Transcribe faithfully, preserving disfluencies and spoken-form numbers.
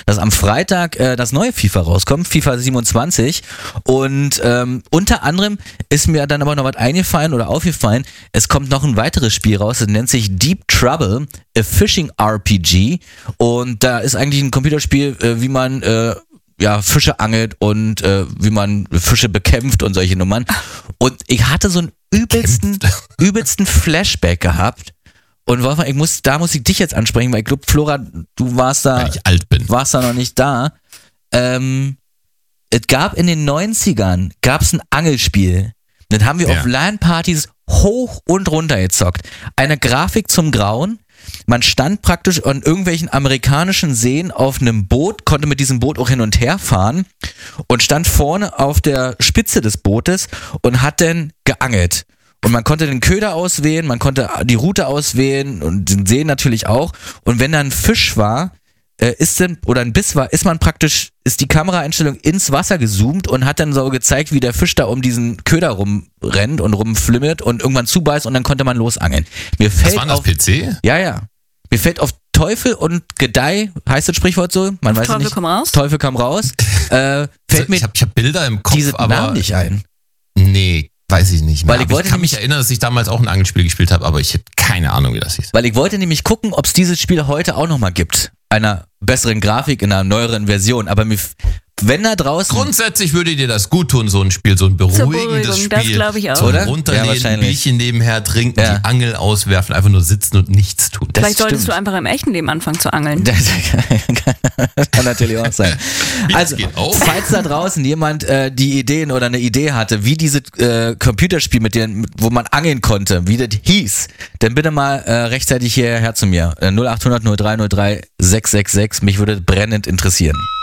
dass am Freitag äh, das neue FIFA rauskommt, FIFA siebenundzwanzig. Und ähm, unter anderem ist mir dann aber noch was eingefallen oder aufgefallen, es kommt noch ein weiteres Spiel raus, das nennt sich Deep Trouble, a Fishing R P G. Und da ist eigentlich ein Computerspiel, äh, wie man äh, ja, Fische angelt und äh, wie man Fische bekämpft und solche Nummern. Und ich hatte so einen übelsten, übelsten Flashback gehabt. Und Wolfgang, ich muss, da muss ich dich jetzt ansprechen, weil ich glaube, Flora, du warst da, weil ich alt bin. warst da noch nicht da. Ähm, es gab in den neunzigern, gab es ein Angelspiel. Das haben wir ja. auf LAN-Partys hoch und runter gezockt. Eine Grafik zum Grauen. Man stand praktisch an irgendwelchen amerikanischen Seen auf einem Boot, konnte mit diesem Boot auch hin und her fahren und stand vorne auf der Spitze des Bootes und hat dann geangelt. Und man konnte den Köder auswählen, man konnte die Route auswählen und den See natürlich auch. Und wenn da ein Fisch war, äh, ist dann, oder ein Biss war, ist man praktisch, ist die Kameraeinstellung ins Wasser gezoomt und hat dann so gezeigt, wie der Fisch da um diesen Köder rumrennt und rumflimmert und irgendwann zubeißt und dann konnte man losangeln. Mir fällt das war das auf, P C? Ja, ja. Mir fällt auf Teufel und Gedeih, heißt das Sprichwort so? Man weiß Teufel nicht. komm raus. Teufel kam raus. Äh, fällt mir ich habe hab Bilder im Kopf, diese aber Namen nicht ein. Nee, weiß ich nicht mehr. Weil ich, aber wollte ich kann nämlich, mich erinnern, dass ich damals auch ein Angelspiel gespielt habe, aber ich hätte keine Ahnung, wie das hieß. Weil ich wollte nämlich gucken, ob es dieses Spiel heute auch nochmal gibt. Einer besseren Grafik, in einer neueren Version. Aber mir, wenn da draußen... Grundsätzlich würde dir das gut tun, so ein Spiel, so ein beruhigendes Spiel. Das glaube ich auch. Zum Oder? Runterlehnen, Ja, ein Bierchen nebenher trinken, ja. die Angel auswerfen, einfach nur sitzen und nichts tun. Das Vielleicht solltest stimmt. du einfach im echten Leben anfangen zu angeln. Das kann natürlich auch sein. Also, geht auch. falls da draußen jemand äh, die Ideen oder eine Idee hatte, wie dieses äh, Computerspiel, mit dem, wo man angeln konnte, wie das hieß, dann bitte mal äh, rechtzeitig hierher zu mir. Äh, null acht hundert null drei null drei sechs sechs sechs. Mich würde brennend interessieren.